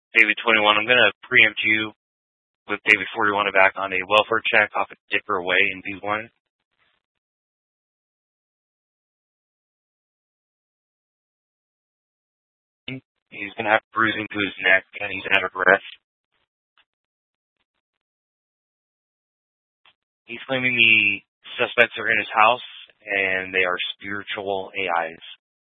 David 21, I'm going to preempt you with David 41 back on a welfare check off of Dicker Way in B1. He's going to have bruising to his neck, and he's out of breath. He's claiming the suspects are in his house, and they are spiritual AIs.